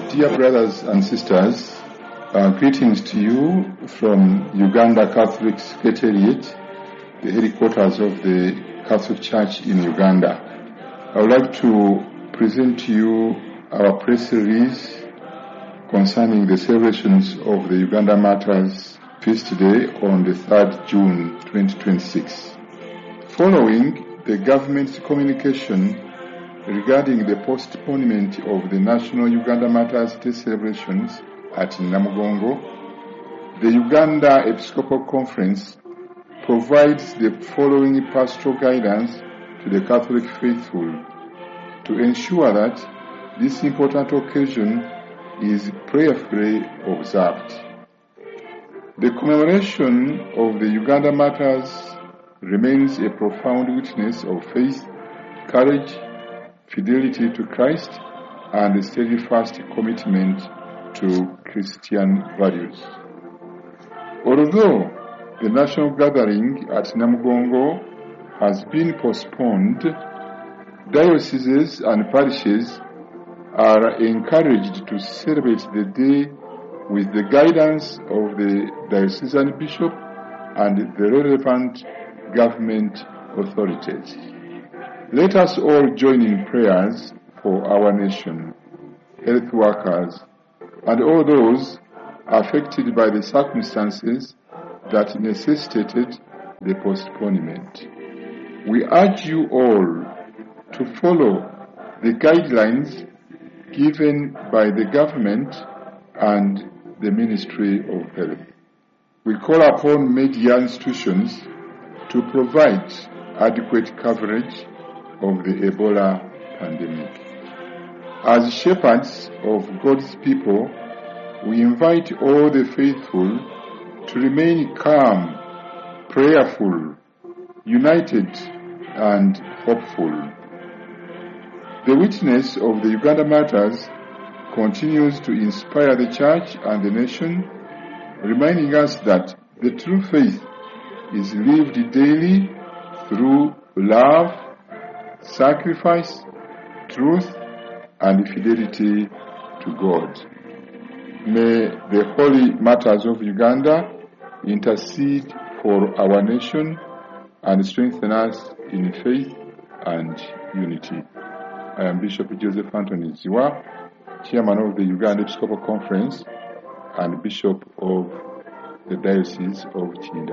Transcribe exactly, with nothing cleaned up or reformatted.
Dear brothers and sisters, uh, greetings to you from Uganda Catholic Secretariat, the headquarters of the Catholic Church in Uganda. I would like to present to you our press release concerning the celebrations of the Uganda Martyrs Feast Day on the third of June twenty twenty-six. Following the government's communication regarding the postponement of the National Uganda Martyrs Day celebrations at Namugongo, the Uganda Episcopal Conference provides the following pastoral guidance to the Catholic faithful to ensure that this important occasion is prayerfully observed. The commemoration of the Uganda Martyrs remains a profound witness of faith, courage, fidelity to Christ, and a steadfast commitment to Christian values. Although the national gathering at Namugongo has been postponed, dioceses and parishes are encouraged to celebrate the day with the guidance of the diocesan bishop and the relevant government authorities. Let us all join in prayers for our nation, health workers, and all those affected by the circumstances that necessitated the postponement. We urge you all to follow the guidelines given by the government and the Ministry of Health. We call upon media institutions to provide adequate coverage of the Ebola pandemic. As shepherds of God's people, we invite all the faithful to remain calm, prayerful, united, and hopeful. The witness of the Uganda Martyrs continues to inspire the Church and the nation, reminding us that the true faith is lived daily through love, sacrifice, truth, and fidelity to God. May the Holy Martyrs of Uganda intercede for our nation and strengthen us in faith and unity. I am Bishop Joseph Anthony Ziwa, Chairman of the Uganda Episcopal Conference and Bishop of the Diocese of Chinda.